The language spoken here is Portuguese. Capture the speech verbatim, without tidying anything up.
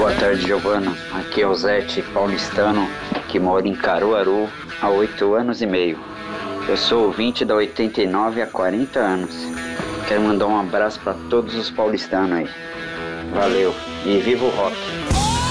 Boa tarde, Giovana. Aqui é o Zete, paulistano, que mora em Caruaru há oito anos e meio. Eu sou ouvinte da oitenta e nove há quarenta anos. Quero mandar um abraço para todos os paulistanos aí. Valeu e viva o rock!